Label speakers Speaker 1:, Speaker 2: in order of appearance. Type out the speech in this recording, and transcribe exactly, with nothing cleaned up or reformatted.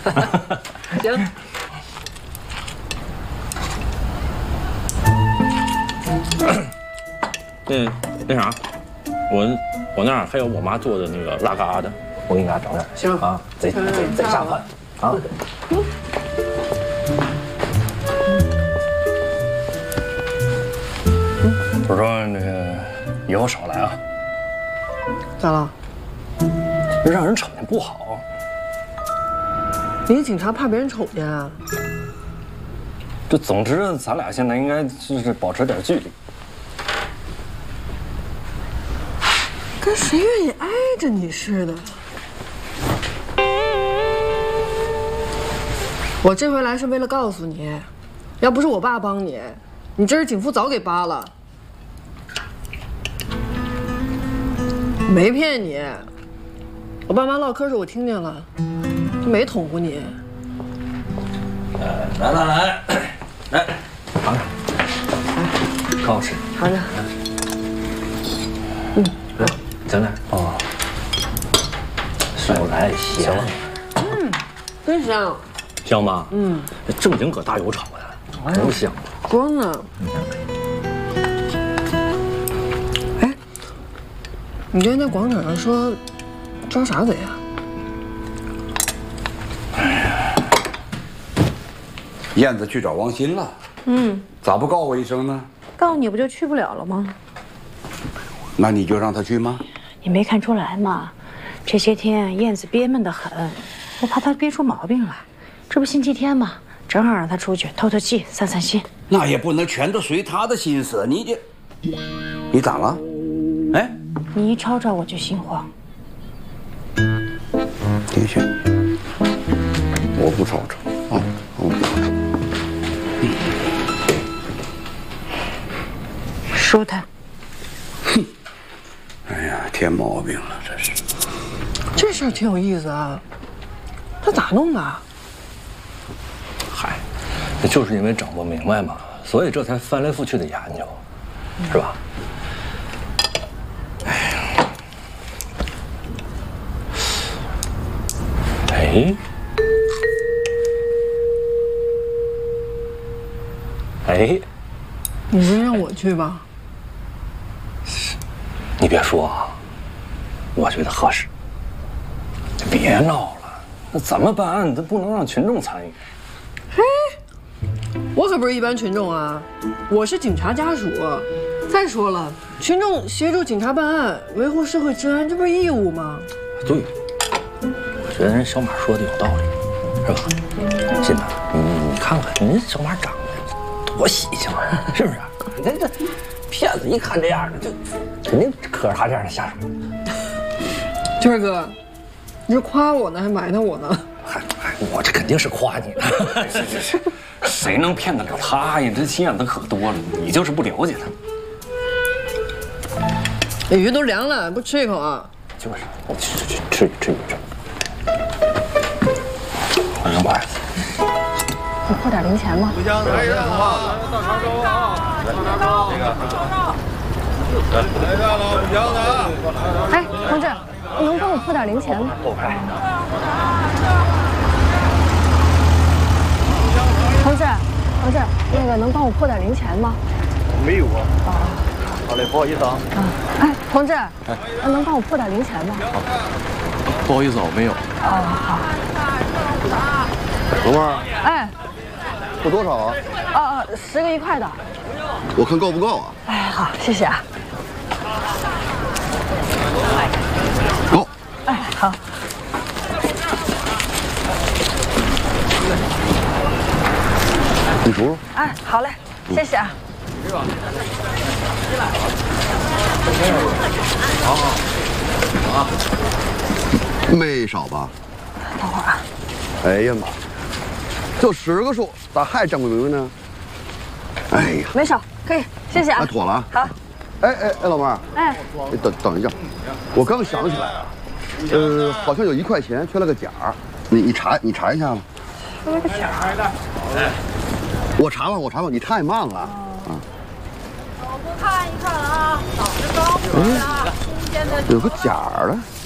Speaker 1: 行。
Speaker 2: 那那啥，我我那儿还有我妈做的那个辣嘎的，我给你俩整点。
Speaker 1: 行
Speaker 2: 啊，贼贼贼下饭啊！我说那个以后少来啊。
Speaker 1: 咋了？
Speaker 2: 让人瞅见不好。
Speaker 1: 你警察怕别人瞅见啊？
Speaker 2: 就总之，咱俩现在应该就是保持点距离。
Speaker 1: 跟谁愿意挨着你似的？我这回来是为了告诉你，要不是我爸帮你，你这是警服早给扒了。没骗你，我爸妈唠嗑时候我听见了，就没捅咕你。
Speaker 2: 来来来，来，尝尝，可好吃。
Speaker 1: 尝尝。
Speaker 2: 嗯，来，整点。哦，少来咸。
Speaker 1: 嗯，真香。
Speaker 2: 香吗？
Speaker 1: 嗯，
Speaker 2: 正经搁大油炒的，多香。
Speaker 1: 光呢。哎，你今天在广场上说抓啥贼啊？
Speaker 3: 燕子去找王鑫了。嗯，咋不告我一声呢？
Speaker 4: 告诉你不就去不了了吗？
Speaker 3: 那你就让他去吗？
Speaker 4: 你没看出来吗？这些天燕子憋闷得很，我怕她憋出毛病来。这不星期天吗？正好让她出去透透气、散散心。
Speaker 3: 那也不能全都随她的心思。你这，你咋了？哎，
Speaker 4: 你一吵吵我就心慌。
Speaker 3: 的确，我不吵吵啊，我不吵吵。
Speaker 4: 舒坦。
Speaker 3: 哼，哎呀，添毛病了，这是。
Speaker 1: 这事儿挺有意思啊，他咋弄的？
Speaker 2: 嗨，那就是因为整不明白嘛，所以这才翻来覆去的研究，是吧？哎，哎，
Speaker 1: 你不是让我去吧？
Speaker 2: 你别说啊，我觉得合适。别闹了，那怎么办案，这不能让群众参与。
Speaker 1: 嘿，我可不是一般群众啊，我是警察家属。再说了，群众协助警察办案，维护社会治安，这不是义务吗？
Speaker 2: 对，我觉得人小马说的有道理，是吧？鑫呐，你你看看，你这小马长得多喜庆啊，是不是？这这骗子一看这样的，就肯定磕着他这样的下手。
Speaker 1: 娟儿哥，你是夸我呢，还埋汰我呢？
Speaker 2: 嗨，我这肯定是夸你的。这这是谁能骗得了他呀？这心眼子可多了，你就是不了解他。
Speaker 1: 这鱼都凉了，不吃一口啊？
Speaker 2: 就是，我去去去吃吃鱼吃。我两百。
Speaker 4: 你扣点零钱吗？
Speaker 5: 互相来人啊！到常州啊！到常州。这个。来大了，互相的啊！
Speaker 4: 哎，同志，能帮我付点零钱吗？同志，同志，那个能帮我付点零钱吗？
Speaker 5: 没有啊。啊。好嘞，不好意思啊。
Speaker 4: 啊，哎，同志，哎，能帮我付点零钱吗？
Speaker 5: 不好意思，我没有。
Speaker 4: 哦，好。
Speaker 5: 老妹儿。
Speaker 4: 哎。
Speaker 5: 付多少啊？
Speaker 4: 哦哦，十个一块的。
Speaker 5: 我看够不够啊？
Speaker 4: 哎，好，谢谢啊。
Speaker 5: 够。
Speaker 4: 哎，好。
Speaker 5: 你数数。
Speaker 4: 哎，好嘞，谢谢啊。
Speaker 5: 好好。啊。没少吧？
Speaker 4: 等会儿啊。
Speaker 5: 哎呀妈！就十个数，咋还整不明白呢？哎呀，
Speaker 4: 没少，可以，谢谢啊。
Speaker 5: 那妥了。
Speaker 4: 好。
Speaker 5: 哎哎哎，老妹儿。
Speaker 4: 哎。
Speaker 5: 你等等一下，我刚想起来了，呃，好像有一块钱缺了个角儿，你你查你查一下吧。
Speaker 4: 缺了个角儿。
Speaker 5: 我查吧，我查吧，你太慢了。啊。
Speaker 6: 我看一看了啊，早就刚回来了，新鲜的。
Speaker 5: 有个角儿了。